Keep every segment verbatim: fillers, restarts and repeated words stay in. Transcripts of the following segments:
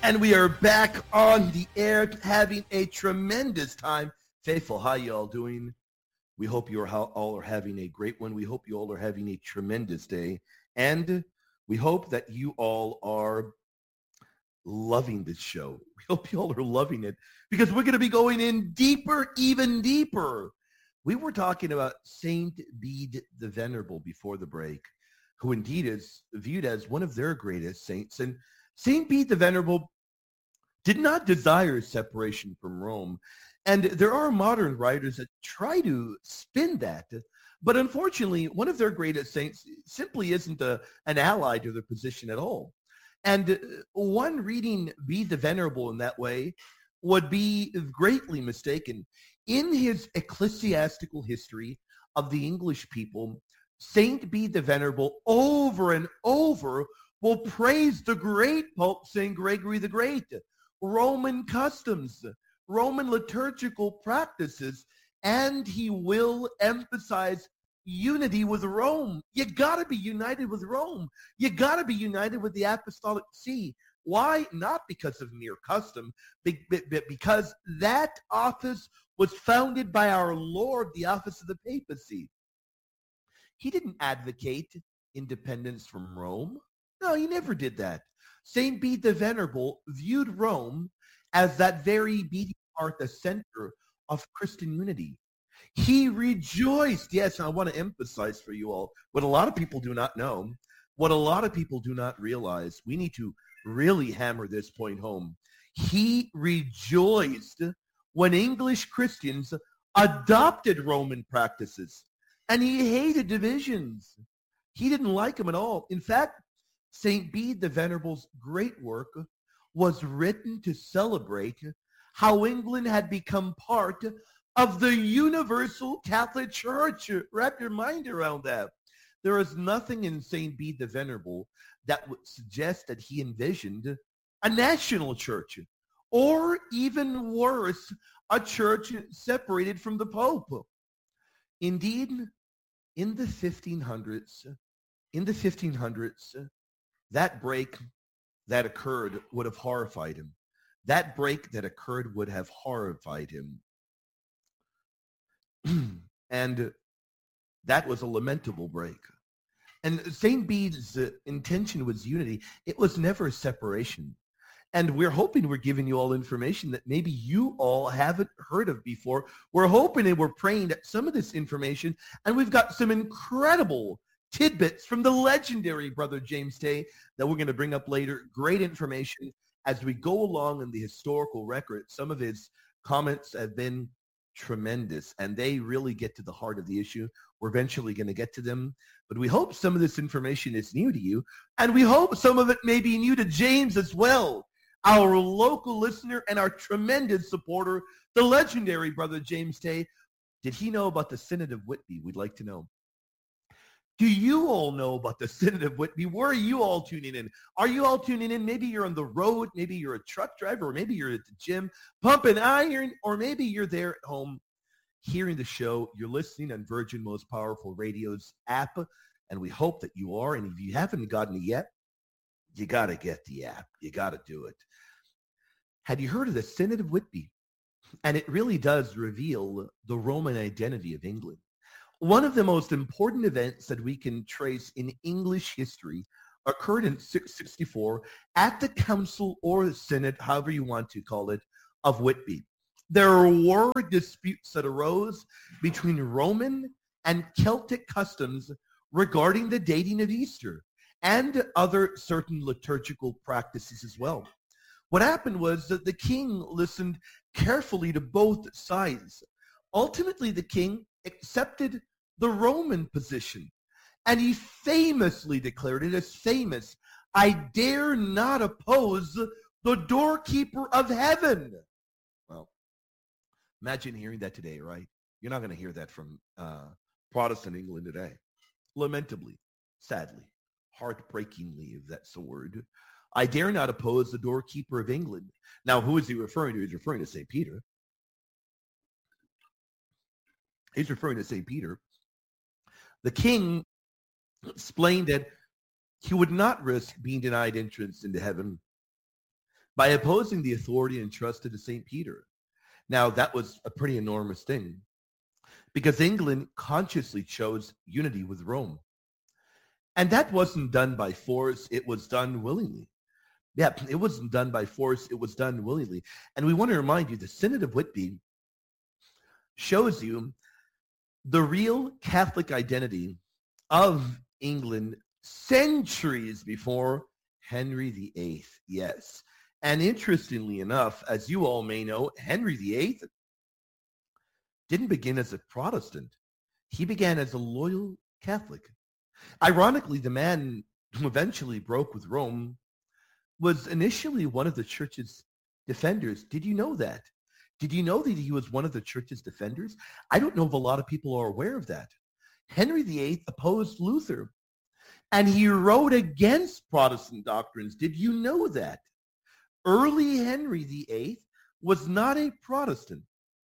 And we are back on the air having a tremendous time. Faithful, how you all doing? We hope you all are having a great one. We hope you all are having a tremendous day. And we hope that you all are loving this show. We hope you all are loving it because we're going to be going in deeper, even deeper. We were talking about Saint Bede the Venerable before the break, who indeed is viewed as one of their greatest saints. And Saint Bede the Venerable did not desire separation from Rome. And there are modern writers that try to spin that. But unfortunately, one of their greatest saints simply isn't a, an ally to their position at all. And one reading Bede the Venerable in that way would be greatly mistaken. In his ecclesiastical history of the English people, Saint Bede the Venerable over and over will praise the great Pope Saint Gregory the Great, Roman customs, Roman liturgical practices, and he will emphasize unity with Rome. You got to be united with Rome. You got to be united with the Apostolic See. Why? Not because of mere custom, but because that office was founded by our Lord, the office of the papacy. He didn't advocate independence from Rome. No, he never did that. Saint Bede the Venerable viewed Rome as that very beating heart, the center of Christian unity. He rejoiced. Yes, I want to emphasize for you all what a lot of people do not know, what a lot of people do not realize. We need to really hammer this point home. He rejoiced when English Christians adopted Roman practices, and he hated divisions. He didn't like them at all. In fact, Saint Bede the Venerable's great work was written to celebrate how England had become part of the universal Catholic Church. Wrap your mind around that. There is nothing in Saint Bede the Venerable that would suggest that he envisioned a national church, or even worse, a church separated from the Pope. Indeed, in the fifteen hundreds, in the fifteen hundreds, that break that occurred would have horrified him. That break that occurred would have horrified him. And that was a lamentable break. And Saint Bede's uh, intention was unity. It was never a separation. And we're hoping we're giving you all information that maybe you all haven't heard of before. We're hoping and we're praying that some of this information, and we've got some incredible tidbits from the legendary Brother James Tay that we're going to bring up later. Great information as we go along in the historical record. Some of his comments have been tremendous, and they really get to the heart of the issue. We're eventually going to get to them, but we hope some of this information is new to you, and we hope some of it may be new to James as well, our local listener and our tremendous supporter, the legendary Brother James Tay. Did he know about the Synod of Whitby? We'd like to know. Do you all know about the Synod of Whitby? Where are you all tuning in? Are you all tuning in? Maybe you're on the road. Maybe you're a truck driver, or maybe you're at the gym pumping iron, or maybe you're there at home hearing the show. You're listening on Virgin Most Powerful Radio's app, and we hope that you are. And if you haven't gotten it yet, you got to get the app. You got to do it. Had you heard of the Synod of Whitby? And it really does reveal the Roman identity of England. One of the most important events that we can trace in English history occurred in six sixty-four at the council or the synod, however you want to call it, of Whitby. There were disputes that arose between Roman and Celtic customs regarding the dating of Easter and other certain liturgical practices as well. What happened was that the king listened carefully to both sides. Ultimately, the king accepted the Roman position, and he famously declared it as famous, "I dare not oppose the doorkeeper of heaven." Well, imagine hearing that today, right? You're not going to hear that from uh, Protestant England today. Lamentably, sadly, heartbreakingly, if that's the word. I dare not oppose the doorkeeper of England. Now, who is he referring to? He's referring to Saint Peter. He's referring to Saint Peter. The king explained that he would not risk being denied entrance into heaven by opposing the authority entrusted to Saint Peter. Now, that was a pretty enormous thing because England consciously chose unity with Rome. And that wasn't done by force. It was done willingly. Yeah, it wasn't done by force. It was done willingly. And we want to remind you, the Synod of Whitby shows you the real Catholic identity of England centuries before Henry the Eighth. Yes. And interestingly enough, as you all may know, Henry the Eighth didn't begin as a Protestant. He began as a loyal Catholic. Ironically, the man who eventually broke with Rome was initially one of the church's defenders. Did you know that? Did you know that he was one of the church's defenders? I don't know if a lot of people are aware of that. Henry the Eighth opposed Luther, and he wrote against Protestant doctrines. Did you know that? Early Henry the Eighth was not a Protestant.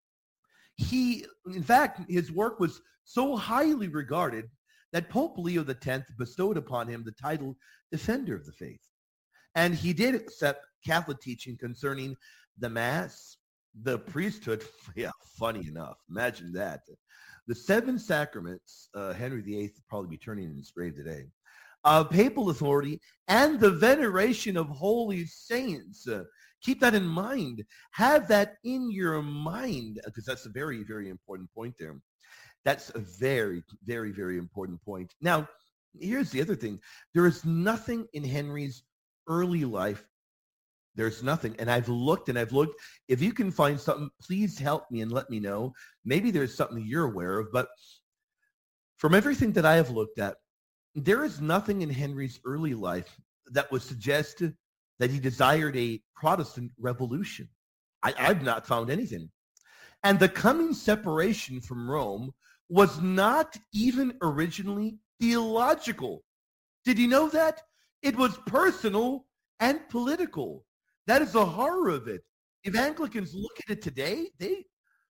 He, in fact, his work was so highly regarded that Pope Leo the Tenth bestowed upon him the title Defender of the Faith. And he did accept Catholic teaching concerning the Mass, the priesthood. Yeah, funny enough. Imagine that. The seven sacraments, uh, Henry the Eighth would probably be turning in his grave today, uh, papal authority, and the veneration of holy saints. Uh, keep that in mind. Have that in your mind, because that's a very, very important point there. That's a very, very, very important point. Now, here's the other thing. There is nothing in Henry's early life. There's nothing. And I've looked and I've looked. If you can find something, please help me and let me know. Maybe there's something you're aware of. But from everything that I have looked at, there is nothing in Henry's early life that would suggest that he desired a Protestant revolution. I, I've not found anything. And the coming separation from Rome was not even originally theological. Did you know that? It was personal and political. That is the horror of it. If Anglicans look at it today, they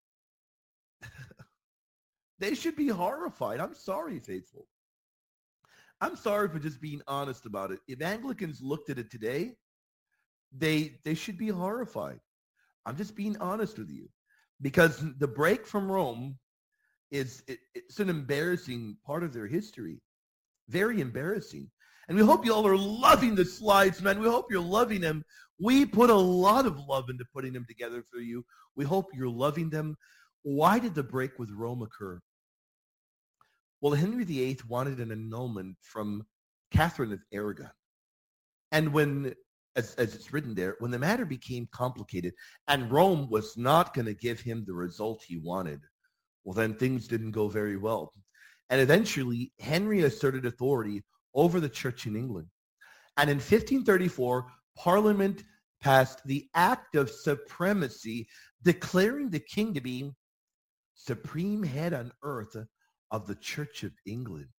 they should be horrified. I'm sorry, faithful. I'm sorry for just being honest about it. If Anglicans looked at it today, they they should be horrified. I'm just being honest with you. Because the break from Rome is it, it's an embarrassing part of their history. Very embarrassing. And we hope you all are loving the slides, man. We hope you're loving them. We put a lot of love into putting them together for you. We hope you're loving them. Why did the break with Rome occur? Well, Henry the Eighth wanted an annulment from Catherine of Aragon. And when, as, as it's written there, when the matter became complicated and Rome was not going to give him the result he wanted, well, then things didn't go very well. And eventually, Henry asserted authority over the church in England. And in fifteen thirty-four, Parliament passed the Act of Supremacy, declaring the king to be supreme head on earth of the Church of England.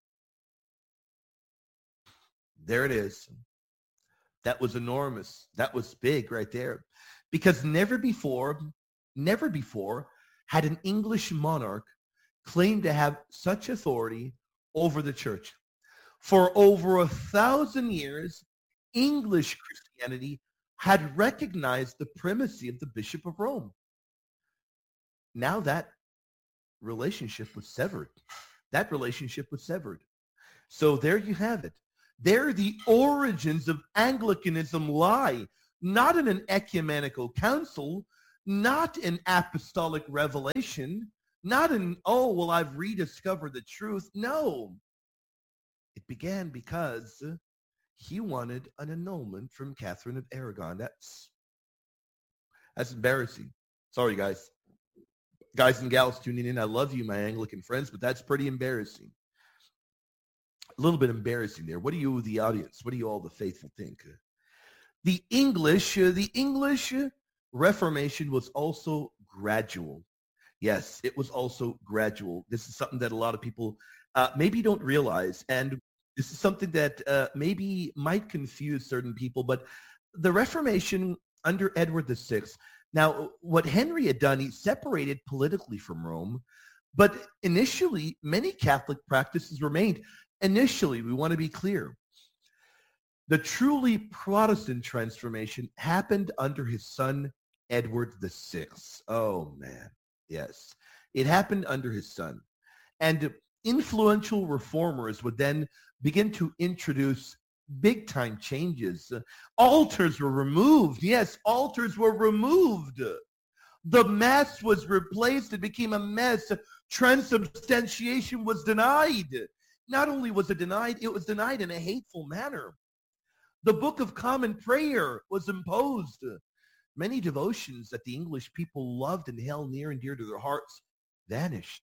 There it is. That was enormous. That was big right there. Because never before, never before had an English monarch claimed to have such authority over the church. For over a thousand years, English Christianity had recognized the primacy of the Bishop of Rome. Now that relationship was severed. That relationship was severed. So there you have it. There the origins of Anglicanism lie, not in an ecumenical council, not in apostolic revelation, not in, oh, well, I've rediscovered the truth. No. It began because he wanted an annulment from Catherine of Aragon. That's, that's embarrassing. Sorry, guys. Guys and gals tuning in, I love you, my Anglican friends, but that's pretty embarrassing. A little bit embarrassing there. What do you, the audience, what do you all, the faithful, think? The English, uh, the English Reformation was also gradual. Yes, it was also gradual. This is something that a lot of people uh, maybe don't realize, and this is something that uh, maybe might confuse certain people, but the Reformation under Edward the Sixth, now what Henry had done, he separated politically from Rome, but initially many Catholic practices remained. Initially, we want to be clear, The truly Protestant transformation happened under his son, Edward the Sixth. Oh, man. Yes. It happened under his son. And influential reformers would then begin to introduce big-time changes. Altars were removed. Yes, altars were removed. The Mass was replaced. It became a mess. Transubstantiation was denied. Not only was it denied, it was denied in a hateful manner. The Book of Common Prayer was imposed. Many devotions that the English people loved and held near and dear to their hearts vanished.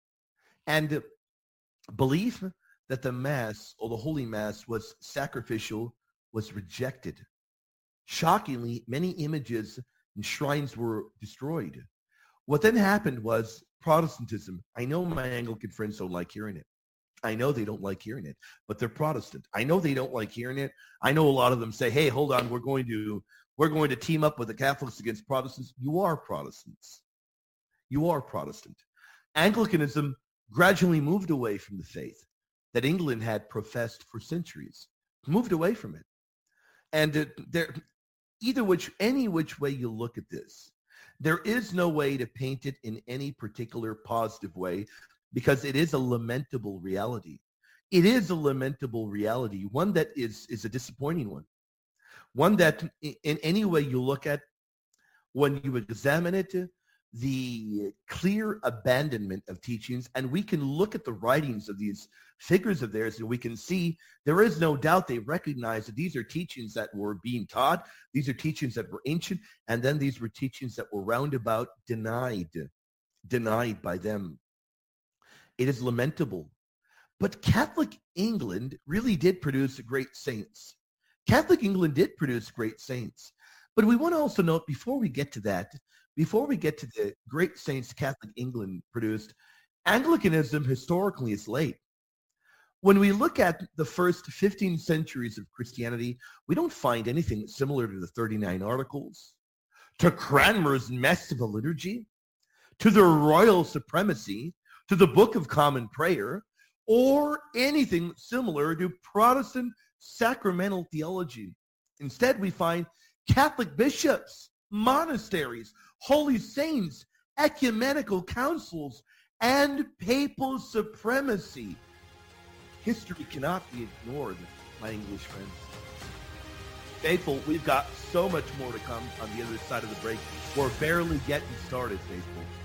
And belief that the Mass or the Holy Mass was sacrificial was rejected. Shockingly, many images and shrines were destroyed. What then happened was Protestantism. I know my Anglican friends don't like hearing it. I know they don't like hearing it, but they're Protestant. I know they don't like hearing it. I know a lot of them say, hey, hold on, we're going to we're going to team up with the Catholics against Protestants. You are Protestants. You are Protestant. Anglicanism gradually moved away from the faith that England had professed for centuries, moved away from it. And uh, there, either which, any which way you look at this, there is no way to paint it in any particular positive way, because it is a lamentable reality. It is a lamentable reality, one that is, is a disappointing one. One that in any way you look at, when you examine it, the clear abandonment of teachings, and we can look at the writings of these figures of theirs, and we can see there is no doubt they recognize that these are teachings that were being taught, these are teachings that were ancient, and then these were teachings that were roundabout denied, denied by them. It is lamentable. But Catholic England really did produce great saints. Catholic England did produce great saints. But we want to also note, before we get to that, before we get to the great saints Catholic England produced, Anglicanism historically is late. When we look at the first fifteen centuries of Christianity, we don't find anything similar to the thirty-nine Articles, to Cranmer's Mess of a Liturgy, to the Royal Supremacy, to the Book of Common Prayer, or anything similar to Protestant sacramental theology. Instead, we find Catholic bishops, monasteries, holy saints, ecumenical councils, and papal supremacy. History cannot be ignored, my English friends. Faithful, we've got so much more to come on the other side of the break. We're barely getting started, faithful.